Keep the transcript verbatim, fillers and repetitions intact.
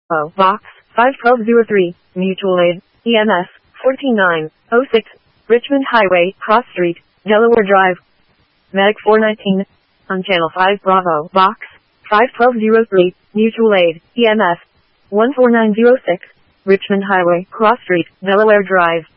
Oh, box five one two zero three, mutual aid, E M S fourteen nine oh six, Richmond Highway, Cross Street, Delaware Drive. Medic four nineteen, on Channel five Bravo, box five one two zero three, mutual aid, E M S one four nine zero six, Richmond Highway, Cross Street, Delaware Drive.